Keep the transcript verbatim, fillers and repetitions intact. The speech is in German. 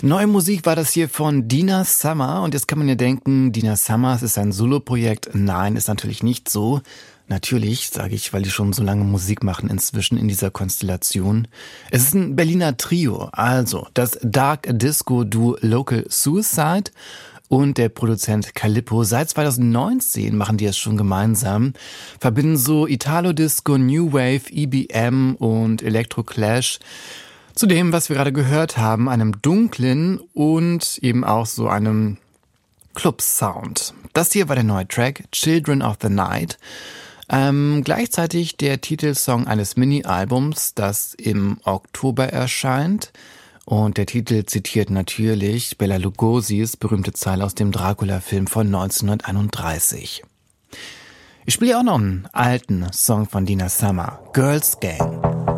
Neue Musik war das hier von Dina Summer. Und jetzt kann man ja denken, Dina Summer ist ein Soloprojekt. Nein, ist natürlich nicht so. Natürlich, sage ich, weil die schon so lange Musik machen inzwischen in dieser Konstellation. Es ist ein Berliner Trio, also das Dark Disco Duo Local Suicide und der Produzent Calippo. Seit zwanzig neunzehn machen die es schon gemeinsam, verbinden so Italo-Disco, New Wave, E B M und Electro-Clash. Zu dem, was wir gerade gehört haben, einem dunklen und eben auch so einem Club-Sound. Das hier war der neue Track, Children of the Night. Ähm, gleichzeitig der Titelsong eines Mini-Albums, das im Oktober erscheint. Und der Titel zitiert natürlich Bela Lugosi's berühmte Zeile aus dem Dracula-Film von neunzehnhunderteinunddreißig. Ich spiele auch noch einen alten Song von Dina Summer, Girls Gang.